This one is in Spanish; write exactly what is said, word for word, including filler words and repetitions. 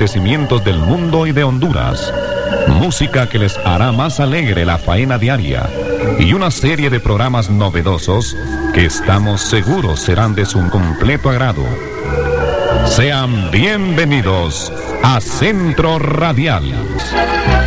acontecimientos del mundo y de Honduras, música que les hará más alegre la faena diaria y una serie de programas novedosos que estamos seguros serán de su completo agrado. Sean bienvenidos a Centro Radial.